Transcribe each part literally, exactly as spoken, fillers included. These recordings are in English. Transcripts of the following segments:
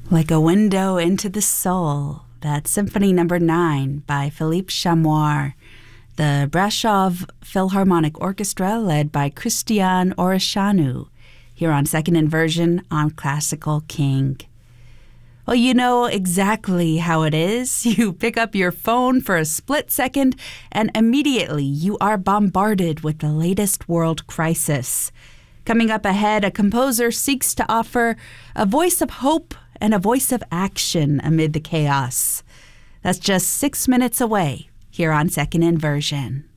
Like a Window into the Soul, that's Symphony Number nine by Philippe Chamoir, the Brasov Philharmonic Orchestra led by Christian Orishanu, here on Second Inversion on Classical King. Well, you know exactly how it is. You pick up your phone for a split second, and immediately you are bombarded with the latest world crisis. Coming up ahead, a composer seeks to offer a voice of hope and a voice of action amid the chaos. That's just six minutes away here on Second Inversion.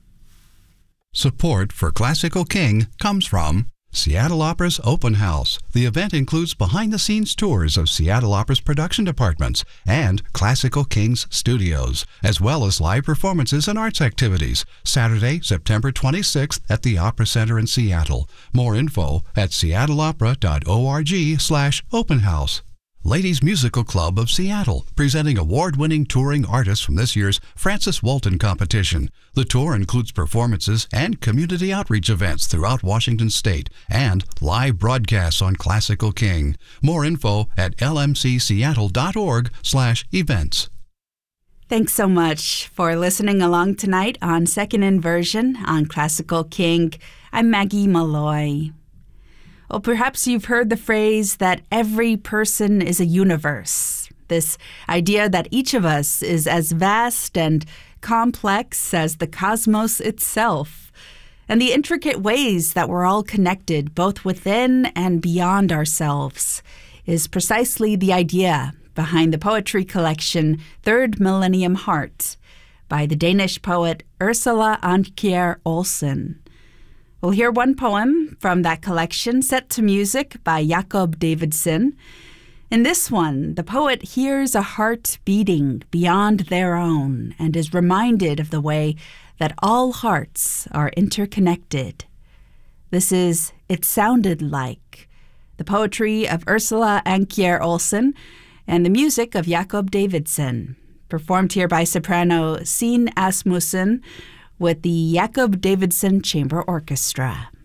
Support for Classical King comes from Seattle Opera's Open House. The event includes behind-the-scenes tours of Seattle Opera's production departments and Classical King's studios, as well as live performances and arts activities. Saturday, September twenty-sixth at the Opera Center in Seattle. More info at seattleopera.org slash open house. Ladies Musical Club of Seattle, presenting award-winning touring artists from this year's Francis Walton competition. The tour includes performances and community outreach events throughout Washington State and live broadcasts on Classical King. More info at lmcseattle.org slash events. Thanks so much for listening along tonight on Second Inversion on Classical King. I'm Maggie Malloy. Well, perhaps you've heard the phrase that every person is a universe. This idea that each of us is as vast and complex as the cosmos itself, and the intricate ways that we're all connected, both within and beyond ourselves, is precisely the idea behind the poetry collection Third Millennium Heart by the Danish poet Ursula Andkjær Olsen. We'll hear one poem from that collection set to music by Jakob Davidsen. In this one, the poet hears a heart beating beyond their own and is reminded of the way that all hearts are interconnected. This is It Sounded Like, the poetry of Ursula Andkjær Olsen and the music of Jakob Davidsen, performed here by soprano Signe Asmussen with the Jakob Davidsen Chamber Orchestra.